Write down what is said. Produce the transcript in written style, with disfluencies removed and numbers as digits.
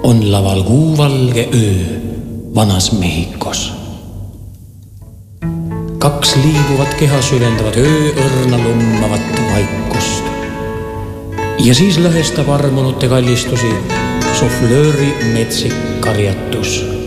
on laval kuuvalge öö vanas Mehhikos. Kaks liibuvat keha süvendavad ööõrna lummavat vaikust. Ja siis lõhestab armunute kallistusi suflööri metsik karjatus.